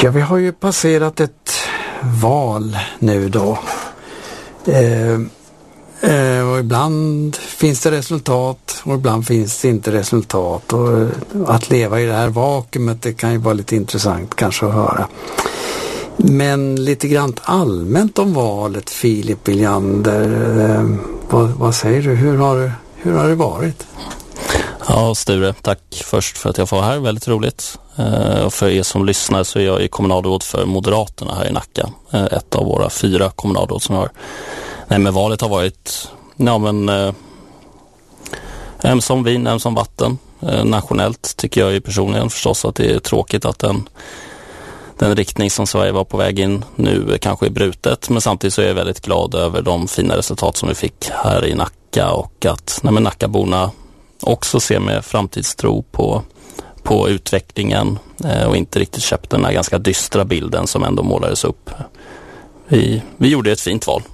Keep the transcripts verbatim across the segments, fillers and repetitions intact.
Ja, vi har ju passerat ett val nu då. Eh, eh, och ibland finns det resultat och ibland finns det inte resultat. Och att leva i det här vakuumet, det kan ju vara lite intressant kanske att höra. Men lite grann allmänt om valet, Filip Williander. Eh, vad, vad säger du? Hur har, det, hur har det varit? Ja, Sture, tack först för att jag får vara här. Väldigt roligt. Uh, och för er som lyssnar så är jag i kommunalråd för Moderaterna här i Nacka. Uh, ett av våra fyra kommunalråd som jag har. Nej, men valet har varit ja, men, uh, en som vin, en som vatten. Uh, nationellt tycker jag ju personligen förstås att det är tråkigt att den, den riktning som Sverige var på väg in nu kanske är brutet. Men samtidigt så är jag väldigt glad över de fina resultat som vi fick här i Nacka och att nej, men Nackaborna också ser med framtidstro på, på utvecklingen eh, och inte riktigt köpt den här ganska dystra bilden som ändå målades upp. Vi, vi gjorde ett fint val.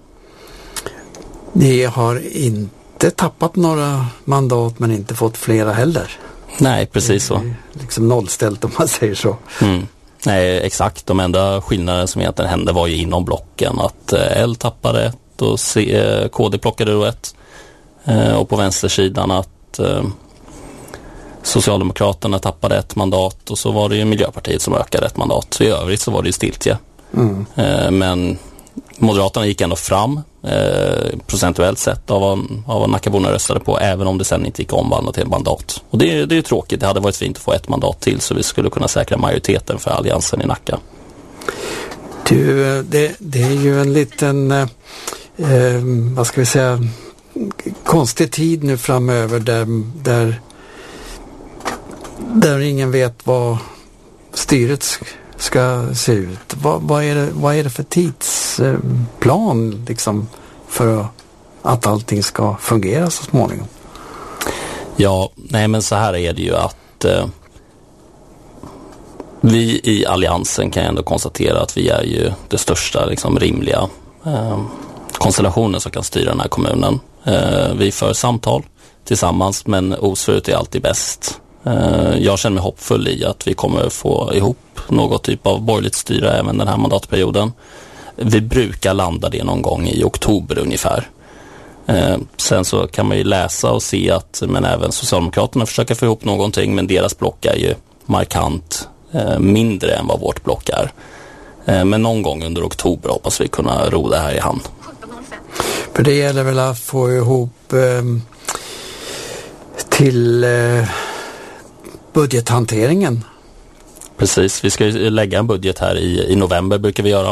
Ni har inte tappat några mandat men inte fått flera heller. Nej, precis så. Liksom nollställt om man säger så. Mm. Nej, exakt. De enda skillnaderna som egentligen hände var ju inom blocken. Att eh, L tappade ett och C, eh, K D plockade då ett. Eh, och på vänstersidan att Eh, Socialdemokraterna tappade ett mandat och så var det ju Miljöpartiet som ökade ett mandat. Så i övrigt så var det ju stiltje. Mm. Eh, men Moderaterna gick ändå fram eh, procentuellt sett av vad, av vad Nackaborna röstade på, även om det sen inte gick omvandlat till ett mandat. Och det, det är ju tråkigt. Det hade varit fint att få ett mandat till så vi skulle kunna säkra majoriteten för alliansen i Nacka. Du, det, det är ju en liten eh, vad ska vi säga konstig tid nu framöver där, där, där ingen vet vad styret ska se ut. Vad, vad, är, det, vad är det för tidsplan liksom, för att allting ska fungera så småningom? Ja, nej men så här är det ju att eh, vi i alliansen kan ändå konstatera att vi är ju det största liksom, rimliga eh, konstellationen som kan styra den här kommunen. Eh, vi för samtal tillsammans, men osvuret är alltid bäst. Eh, jag känner mig hoppfull i att vi kommer få ihop något typ av borgerligt styre även den här mandatperioden. Vi brukar landa det någon gång i oktober ungefär. Eh, sen så kan man ju läsa och se att men även Socialdemokraterna försöker få ihop någonting, men deras block är ju markant eh, mindre än vad vårt block är. Eh, men någon gång under oktober hoppas vi kunna ro det här i hand. För det gäller väl att få ihop eh, till eh, budgethanteringen. Precis, vi ska ju lägga en budget här i, i november brukar vi göra.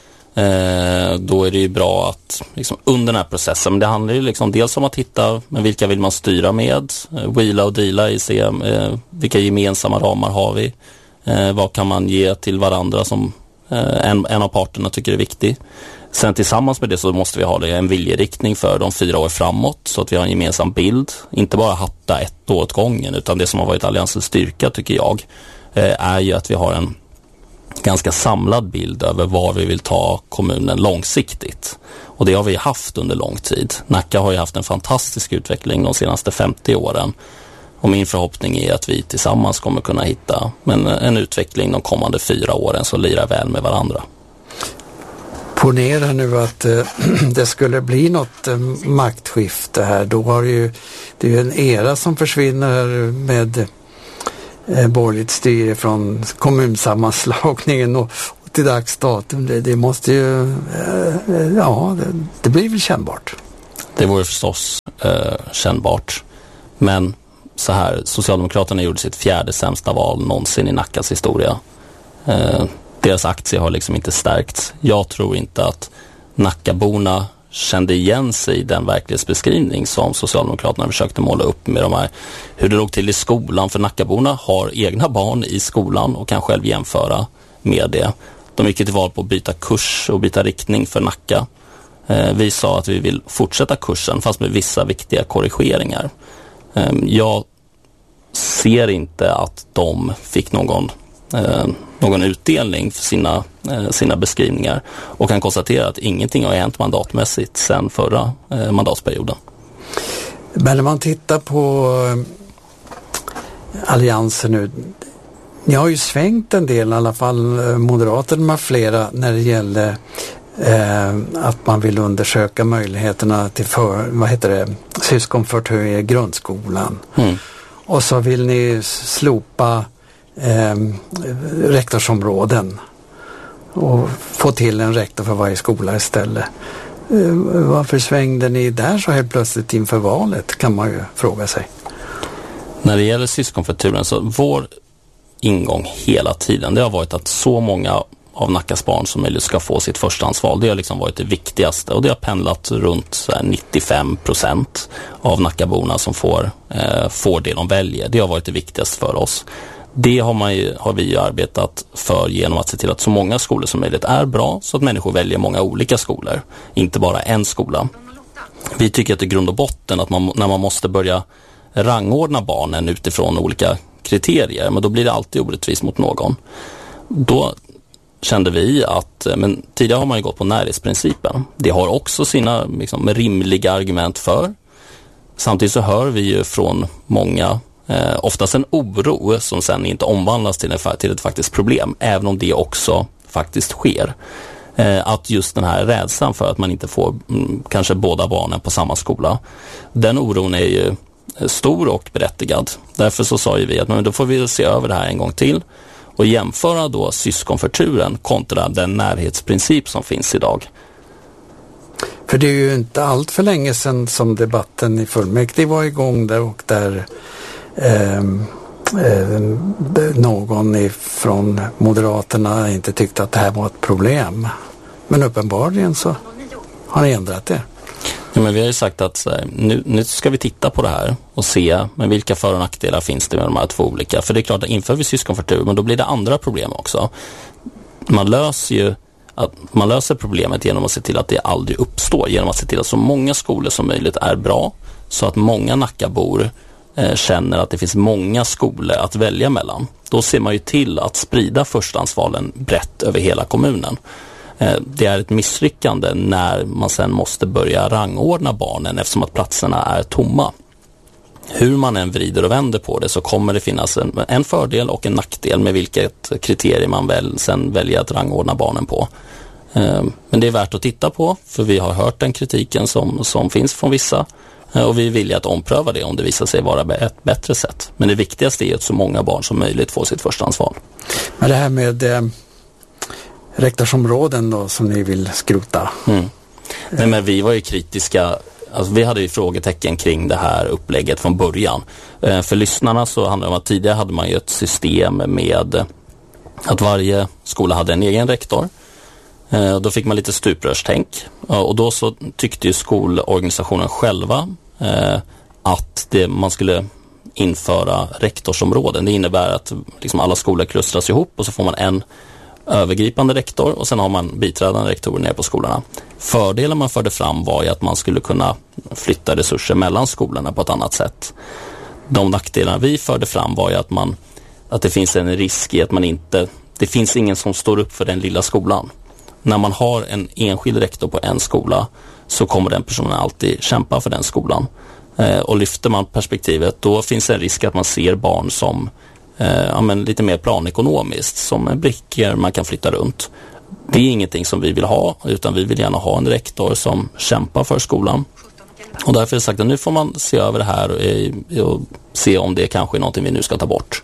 Eh, då är det ju bra att liksom, under den här processen, men det handlar ju liksom dels om att hitta men vilka vill man styra med, eh, wheela och deala i se eh, vilka gemensamma ramar har vi, eh, vad kan man ge till varandra som eh, en, en av parterna tycker är viktig. Sen tillsammans med det så måste vi ha en viljeriktning för de fyra år framåt så att vi har en gemensam bild. Inte bara hatta ett år åt gången, utan det som har varit alliansens styrka tycker jag är ju att vi har en ganska samlad bild över var vi vill ta kommunen långsiktigt. Och det har vi haft under lång tid. Nacka har ju haft en fantastisk utveckling de senaste femtio åren. Och min förhoppning är att vi tillsammans kommer kunna hitta en, en utveckling de kommande fyra åren som lirar väl med varandra. Ponera nu att eh, det skulle bli något eh, maktskifte här. Då har ju, det är ju en era som försvinner här med eh, borgerligt styre från kommunsammanslagningen och, och till dags datum. Det, det måste ju, eh, ja, det, det blir väl kännbart. Det vore förstås eh, kännbart. Men så här, Socialdemokraterna gjorde sitt fjärde sämsta val någonsin i Nackas historia. Eh, Deras aktie har liksom inte stärkts. Jag tror inte att Nackaborna kände igen sig i den verklighetsbeskrivning som Socialdemokraterna försökte måla upp med de här, hur det låg till i skolan. För Nackaborna har egna barn i skolan och kan själv jämföra med det. De gick till val på att byta kurs och byta riktning för Nacka. Eh, vi sa att vi vill fortsätta kursen fast med vissa viktiga korrigeringar. Eh, jag ser inte att de fick någon Eh, någon utdelning för sina, eh, sina beskrivningar och kan konstatera att ingenting har hänt mandatmässigt sedan förra eh, mandatperioden. Men när man tittar på eh, alliansen nu, ni har ju svängt en del, i alla fall Moderaterna med flera, när det gäller eh, att man vill undersöka möjligheterna till för, vad heter det, syskonförtur i grundskolan. Mm. Och så vill ni slopa eh, rektorsområden och få till en rektor för varje skola istället. Eh, varför svängde ni där så helt plötsligt inför valet, kan man ju fråga sig. När det gäller syskonförturen, så vår ingång hela tiden, det har varit att så många av Nackas barn som möjligt ska få sitt förstahandsval. Det har liksom varit det viktigaste, och det har pendlat runt så här nittiofem procent av Nackaborna som får, eh, får det de väljer. Det har varit det viktigaste för oss. Det har, man ju, har vi ju arbetat för genom att se till att så många skolor som möjligt är bra, så att människor väljer många olika skolor, inte bara en skola. Vi tycker att det är grund och botten att man, när man måste börja rangordna barnen utifrån olika kriterier, men då blir det alltid orättvist mot någon. Då kände vi att, men tidigare har man ju gått på närhetsprincipen. Det har också sina liksom, rimliga argument för. Samtidigt så hör vi ju från många, eh, oftast en oro som sen inte omvandlas till, en, till ett faktiskt problem, även om det också faktiskt sker. Eh, att just den här rädslan för att man inte får mm, kanske båda barnen på samma skola, den oron är ju stor och berättigad. Därför så sa ju vi att men då får vi se över det här en gång till och jämföra då syskonförturen kontra den närhetsprincip som finns idag. För det är ju inte allt för länge sedan som debatten i fullmäktige var igång där, och där eh, eh, någon ifrån Moderaterna inte tyckte att det här var ett problem. Men uppenbarligen så har ni ändrat det. Ja, men vi har ju sagt att här, nu, nu ska vi titta på det här och se men vilka för- och nackdelar finns det med de här två olika. För det är klart att inför vi syskonförtur, men då blir det andra problem också. Man löser ju att man löser problemet genom att se till att det aldrig uppstår, genom att se till att så många skolor som möjligt är bra, så att många Nackabor eh, känner att det finns många skolor att välja mellan. Då ser man ju till att sprida förstahandsvalen brett över hela kommunen. Det är ett misslyckande när man sen måste börja rangordna barnen eftersom att platserna är tomma. Hur man än vrider och vänder på det så kommer det finnas en, en fördel och en nackdel med vilket kriterier man väl, sen väljer att rangordna barnen på. Men det är värt att titta på, för vi har hört den kritiken som, som finns från vissa, och vi vill att ompröva det om det visar sig vara ett bättre sätt. Men det viktigaste är att så många barn som möjligt får sitt förstahandsval. Men det här med eh... rektorsområden då som ni vill skrota. Mm. Nej, men vi var ju kritiska, alltså vi hade ju frågetecken kring det här upplägget från början. Eh, för lyssnarna så handlar det om att tidigare hade man ju ett system med att varje skola hade en egen rektor. Eh, då fick man lite stuprörstänk, och då så tyckte ju skolorganisationen själva eh, att det, man skulle införa rektorsområden. Det innebär att liksom alla skolor klustras ihop och så får man en övergripande rektor och sen har man biträdande rektorer nere på skolorna. Fördelen man förde fram var ju att man skulle kunna flytta resurser mellan skolorna på ett annat sätt. De nackdelarna vi förde fram var ju att, man, att det finns en risk i att man inte, det finns ingen som står upp för den lilla skolan. När man har en enskild rektor på en skola så kommer den personen alltid kämpa för den skolan. Eh, och lyfter man perspektivet, då finns det en risk att man ser barn som eh, ja, men lite mer planekonomiskt, som en brickor man kan flytta runt. Det är ingenting som vi vill ha, utan vi vill gärna ha en rektor som kämpar för skolan. Och därför är det sagt att nu får man se över det här och, och se om det kanske är någonting vi nu ska ta bort.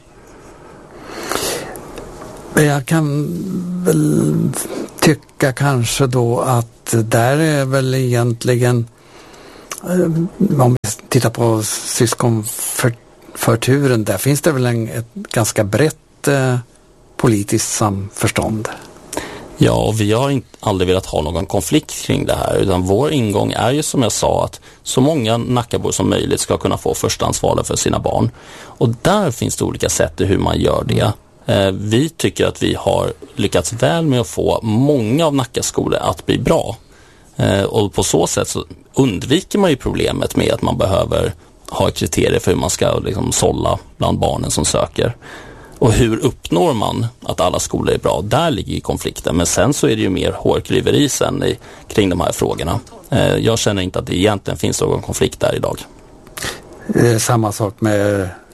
Jag kan väl tycka kanske då att där är väl egentligen, om vi tittar på syskonförturen, där finns det väl en, ett ganska brett eh, politiskt samförstånd. Ja, och vi har inte, aldrig velat ha någon konflikt kring det här, utan vår ingång är ju som jag sa att så många Nackabor som möjligt ska kunna få förstahandsvalet för sina barn. Och där finns det olika sätt i hur man gör det. Eh, vi tycker att vi har lyckats väl med att få många av Nackas skolor att bli bra. Eh, och på så sätt så undviker man ju problemet med att man behöver ha kriterier för hur man ska liksom sålla bland barnen som söker. Och hur uppnår man att alla skolor är bra? Där ligger ju konflikten. Men sen så är det ju mer hårklyveri sen i, kring de här frågorna. Eh, jag känner inte att det egentligen finns någon konflikt där idag. Det är samma sak med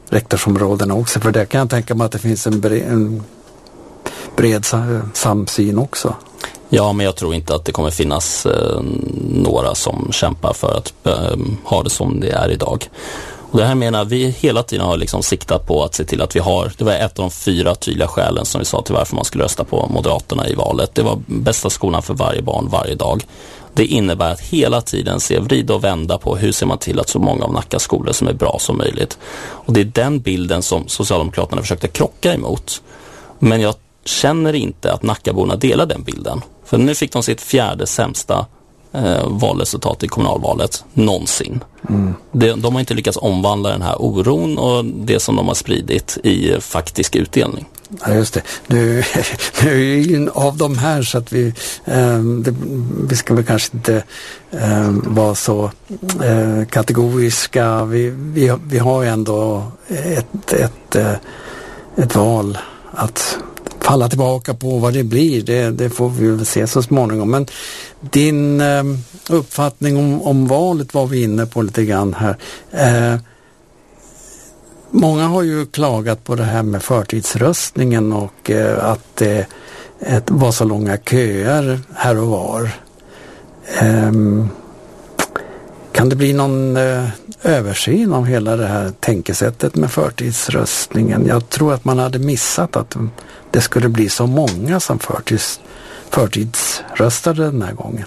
rektorsområdena också. För där kan jag tänka mig att det finns en bred, en bred samsyn också. Ja, men jag tror inte att det kommer finnas eh, några som kämpar för att eh, ha det som det är idag. Och det här menar vi hela tiden har liksom siktat på att se till att vi har, det var ett av de fyra tydliga skälen som vi sa till varför man skulle rösta på Moderaterna i valet. Det var bästa skolan för varje barn varje dag. Det innebär att hela tiden se vrida och vända på hur ser man till att så många av Nackas skolor som är bra som möjligt. Och det är den bilden som Socialdemokraterna försökte krocka emot. Men jag känner inte att Nackaborna delar den bilden. För nu fick de sitt fjärde sämsta eh, valresultat i kommunalvalet någonsin. Mm. De, de har inte lyckats omvandla den här oron och det som de har spridit i faktisk utdelning. Ja, just det. Nu, nu är ju av de här så att vi, eh, det, vi ska väl kanske inte eh, vara så eh, kategoriska. Vi, vi, vi har ju ändå ett, ett, ett, ett val att falla tillbaka på vad det blir. Det, det får vi väl se så småningom. Men din eh, uppfattning om, om valet var vi inne på lite grann här. Eh, Många har ju klagat på det här med förtidsröstningen och eh, att det eh, var så långa köer här och var. Eh, kan det bli någon eh, översyn av hela det här tänkesättet med förtidsröstningen? Jag tror att man hade missat att det skulle bli så många som förtids, förtidsröstade den här gången.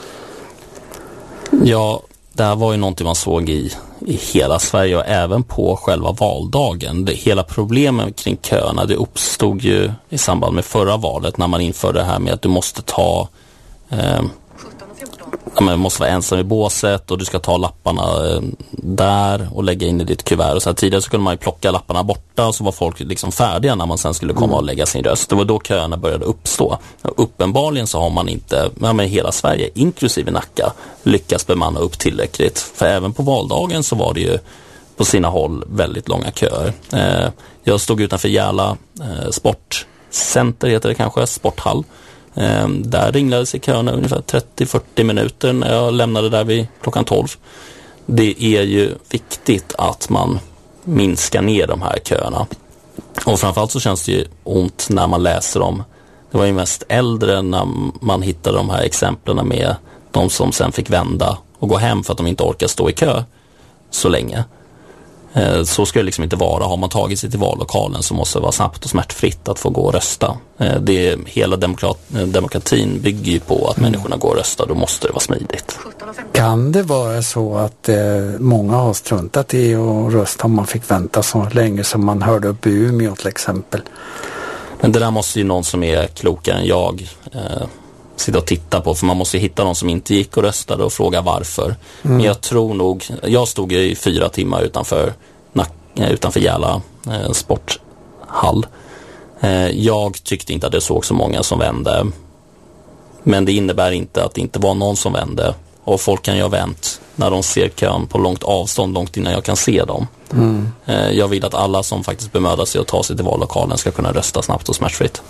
Ja, det här var ju någonting man såg i, i hela Sverige och även på själva valdagen. Det, hela problemet kring köerna, det uppstod ju i samband med förra valet när man införde det här med att du måste ta eh, ja, men måste vara ensam i båset och du ska ta lapparna eh, där och lägga in i ditt kuvert. Och så här, tidigare så kunde man ju plocka lapparna borta och så var folk liksom färdiga när man sen skulle komma och lägga sin röst. Det var då köerna började uppstå. Och uppenbarligen så har man inte, ja, men hela Sverige, inklusive Nacka, lyckats bemanna upp tillräckligt. För även på valdagen så var det ju på sina håll väldigt långa köer. Eh, jag stod utanför Järla eh, sportcenter, heter det kanske, sporthall. Eh, där ringlade sig köerna ungefär trettio till fyrtio minuter när jag lämnade där vid klockan tolv. Det är ju viktigt att man minskar ner de här köerna. Och framförallt så känns det ju ont när man läser om, det var ju mest äldre när man hittade de här exemplen med de som sen fick vända och gå hem för att de inte orkar stå i kö så länge. Så ska det liksom inte vara. Har man tagit sig till vallokalen så måste det vara snabbt och smärtfritt att få gå och rösta. Det är, hela demokrat, demokratin bygger ju på att mm. människorna går och röstar. Då måste det vara smidigt. Kan det vara så att eh, många har struntat i att rösta om man fick vänta så länge som man hörde upp i Umeå till exempel? Men det där måste ju någon som är klokare än jag eh, sitta och titta på, för man måste ju hitta någon som inte gick och röstade och fråga varför. Mm. Men jag tror nog, jag stod i fyra timmar utanför utanför Järla eh, sporthall. Eh, jag tyckte inte att det såg så många som vände, men det innebär inte att det inte var någon som vände, och folk kan ju ha vänt när de ser kön på långt avstånd, långt innan jag kan se dem. Mm. Eh, jag vill att alla som faktiskt bemödar sig att ta sig till vallokalen ska kunna rösta snabbt och smärtfritt.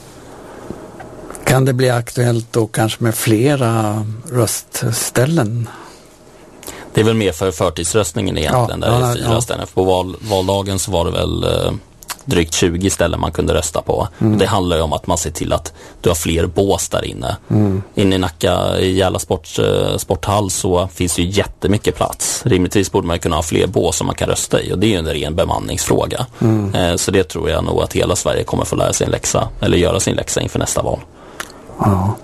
Kan det bli aktuellt då kanske med flera röstställen? Det är väl mer för förtidsröstningen egentligen, ja, där det är fyra ja. ställen. På val, valdagen så var det väl eh, drygt tjugo ställen man kunde rösta på. Mm. Och det handlar ju om att man ser till att du har fler bås där inne. Mm. Inne i Nacka, i Järla sport, eh, sporthall, så finns ju jättemycket plats. Rimligtvis borde man kunna ha fler bås som man kan rösta i, och det är ju en ren bemanningsfråga. Mm. Eh, så det tror jag nog att hela Sverige kommer få lära sig en läxa, eller göra sin läxa inför nästa val. Ja.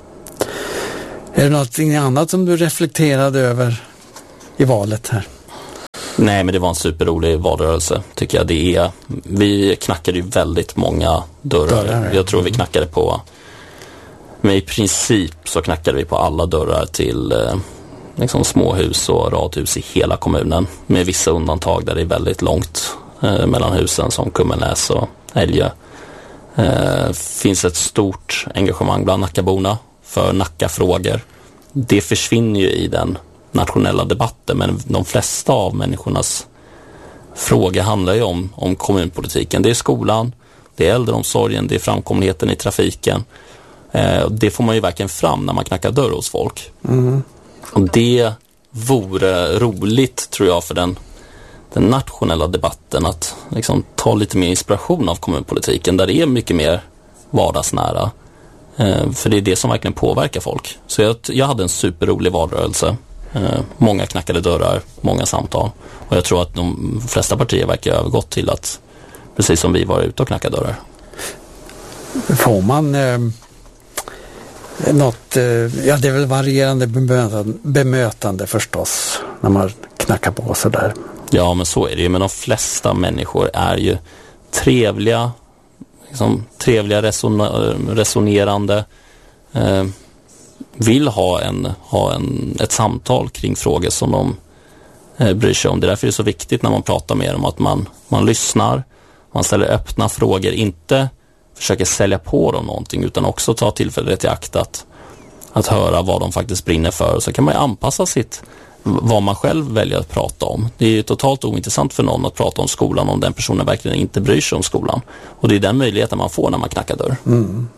Är det någonting annat som du reflekterade över i valet här? Nej, men det var en superrolig valrörelse tycker jag. Det är, vi knackade ju väldigt många dörrar. dörrar jag tror vi knackade på, men i princip så knackade vi på alla dörrar till eh, liksom småhus och radhus i hela kommunen, med vissa undantag där det är väldigt långt eh, mellan husen, som Kummelnäs och Älgö. Eh, finns ett stort engagemang bland Nackaborna för Nackafrågor. Det försvinner ju i den nationella debatten, men de flesta av människornas frågor handlar ju om, om kommunpolitiken. Det är skolan, det är äldreomsorgen, det är framkomligheten i trafiken. Eh, det får man ju verkligen fram när man knackar dörr hos folk. Mm. Och det vore roligt, tror jag, för den den nationella debatten, att liksom ta lite mer inspiration av kommunpolitiken där det är mycket mer vardagsnära. Eh, för det är det som verkligen påverkar folk. Så jag, jag hade en superrolig valrörelse. Eh, många knackade dörrar, många samtal. Och jag tror att de flesta partier verkar ha övergått till att, precis som vi var ute och knackade dörrar. Får man eh, något, eh, ja det är väl varierande bemötande, bemötande förstås när man knackar på sådär. Ja, men så är det ju. Men de flesta människor är ju trevliga, liksom, trevliga reson- resonerande, eh, vill ha, en, ha en, ett samtal kring frågor som de eh, bryr sig om. Det är därför det är så viktigt när man pratar med dem att man, man lyssnar, man ställer öppna frågor, inte försöker sälja på dem någonting utan också ta tillfället i akt att, att höra vad de faktiskt brinner för. Så kan man ju anpassa sitt, vad man själv väljer att prata om. Det är ju totalt ointressant för någon att prata om skolan om den personen verkligen inte bryr sig om skolan. Och det är den möjligheten man får när man knackar dörr. Mm.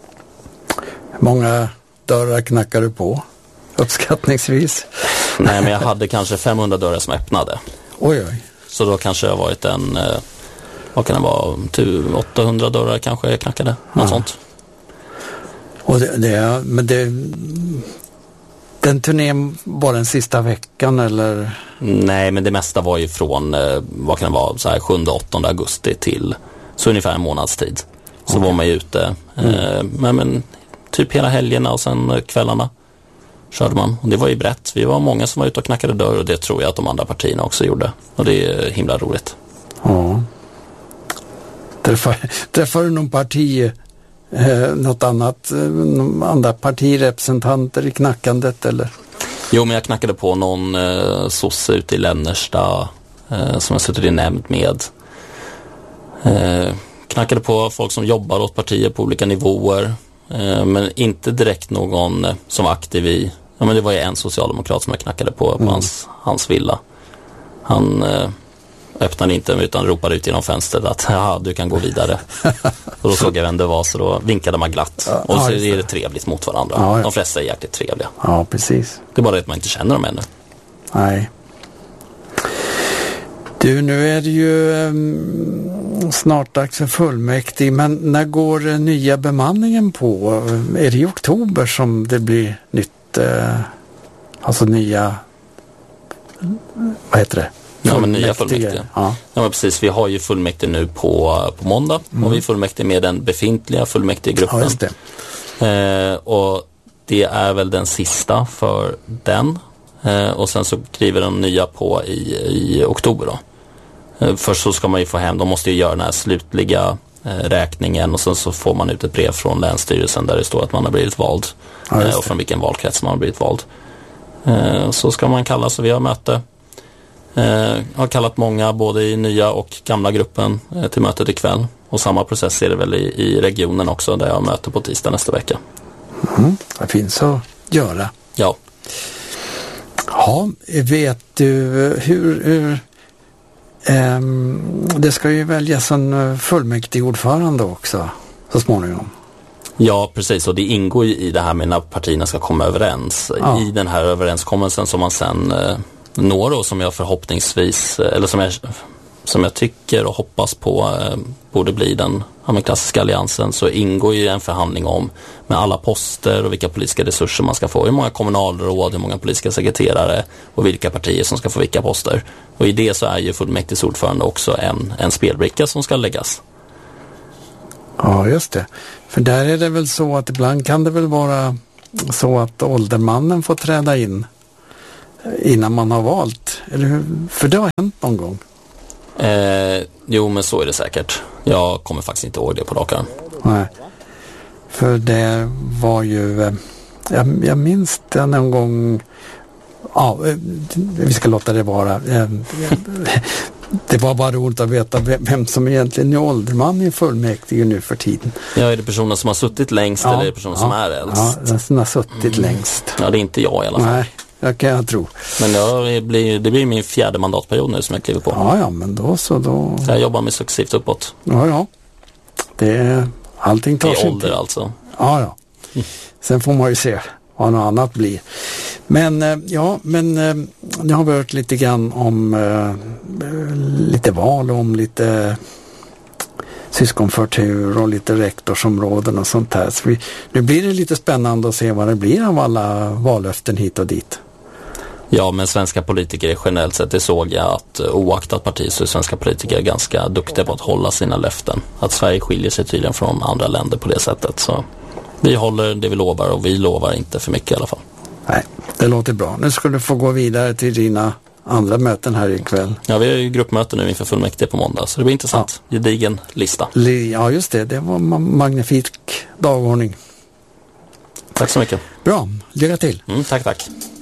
Många dörrar knackar du på, uppskattningsvis? Nej, men jag hade kanske femhundra dörrar som öppnade. Oj, oj. Så då kanske jag varit en, eh, vad kan det vara, åttahundra dörrar kanske jag knackade. Något ja. sånt. Och det, det, men det, den turnén var den sista veckan eller? Nej, men det mesta var ju från, eh, vad kan det vara, så här sjunde åttonde augusti till så ungefär en månads tid. Så okay. var man ju ute. Mm. Eh, men, men typ hela helgerna och sen kvällarna körde man. Och det var ju brett. Vi var många som var ute och knackade dörr och det tror jag att de andra partierna också gjorde. Och det är himla roligt. Ja. Träffar, träffar du någon parti, eh, något annat, eh, någon andra partirepresentanter i knackandet eller? Jo, men jag knackade på någon eh, sosse ute i Lännersta eh, som jag suttit i nämnd med. Eh, knackade på folk som jobbar åt partier på olika nivåer. Eh, men inte direkt någon eh, som var aktiv i, ja men det var ju en socialdemokrat som jag knackade på på mm. hans, hans villa. Han eh, öppnade inte utan ropade ut genom fönstret att ja, du kan gå vidare. Och då såg jag vem det var så då vinkade man glatt. Ja, och så ja, är det trevligt mot varandra. Ja, ja. De flesta är jäkligt trevliga. Ja, precis. Det är bara det att man inte känner dem ännu. Nej. Du, nu är det ju um, snart dags för fullmäktige, men när går nya bemanningen på? Är det i oktober som det blir nytt, uh, alltså nya, vad heter det? Ja, men nya fullmäktige. Ja. Ja, men precis. Vi har ju fullmäktige nu på, på måndag mm. och vi är fullmäktige med den befintliga fullmäktigegruppen. Ja, just det. Eh, och det är väl den sista för den. Eh, och sen så skriver de nya på i, i oktober då. Eh, först så ska man ju få hem, de måste ju göra den här slutliga eh, räkningen och sen så får man ut ett brev från Länsstyrelsen där det står att man har blivit vald. Ja, eh, och från vilken valkrets man har blivit vald. Eh, så ska man kalla, så vi har möte. Eh, har kallat många både i nya och gamla gruppen eh, till mötet ikväll. Och samma process är det väl i, i regionen också där jag har möte på tisdag nästa vecka. Mm, det finns att göra. Ja. Ja, vet du hur, hur ähm, det ska ju väljas en fullmäktigeordförande också så småningom. Ja, precis. Och det ingår ju i det här med när partierna ska komma överens. Ja. I den här överenskommelsen som man sen eh, når och som jag förhoppningsvis, eller som jag, som jag tycker och hoppas på eh, borde bli den ja, klassiska alliansen, så ingår ju en förhandling om med alla poster och vilka politiska resurser man ska få. Hur många kommunalråd, hur många politiska sekreterare och vilka partier som ska få vilka poster. Och i det så är ju fullmäktiges ordförande också en, en spelbricka som ska läggas. Ja, just det. För där är det väl så att ibland kan det väl vara så att åldermannen får träda in innan man har valt. Eller hur? För det har hänt någon gång. Eh, jo, men så är det säkert. Jag kommer faktiskt inte ihåg det på rakan. Nej. För det var ju jag, jag minns det någon gång. Ja, vi ska låta det vara. Det var bara roligt att veta vem som egentligen är ålderman i fullmäktige nu för tiden. Ja, är det personer som har suttit längst ja, eller är det personer ja, som är äldst? Ja, den som har suttit mm. längst. Ja, det är inte jag i alla fall. Nej, det kan jag tro. Men jag blir, det blir min fjärde mandatperiod nu som jag kliver på. Ja, ja, men då så då... Jag jobbar med successivt uppåt. Ja, ja. Det är... Allting tar sin tid. I ålder alltså. Ja, ja. Mm. Sen får man ju se vad något annat blir. Men ja, men nu har vi hört lite grann om uh, lite val, om lite syskonförtur och lite rektorsområden och sånt här. Så vi, nu blir det lite spännande att se vad det blir av alla vallöften hit och dit. Ja, men svenska politiker är generellt sett, det såg jag att oaktat parti så är svenska politiker ganska duktiga på att hålla sina löften. Att Sverige skiljer sig tydligen från andra länder på det sättet. Så vi håller det vi lovar och vi lovar inte för mycket i alla fall. Nej, det låter bra. Nu ska du få gå vidare till dina andra möten här ikväll. Ja, vi har ju gruppmöten nu inför fullmäktige på måndag, så det blir intressant. Ja. Gedigen lista. Ja, just det. Det var en magnifik dagordning. Tack så mycket. Bra, lycka till. Mm, tack, tack.